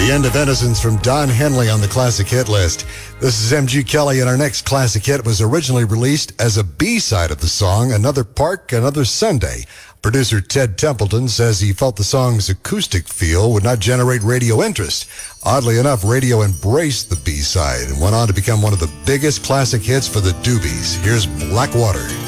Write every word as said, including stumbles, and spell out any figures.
The End of Innocence from Don Henley on the classic hit list. This is M G Kelly, and our next classic hit was originally released as a B-side of the song, Another Park, Another Sunday. Producer Ted Templeton says he felt the song's acoustic feel would not generate radio interest. Oddly enough, radio embraced the B-side and went on to become one of the biggest classic hits for the Doobies. Here's Blackwater.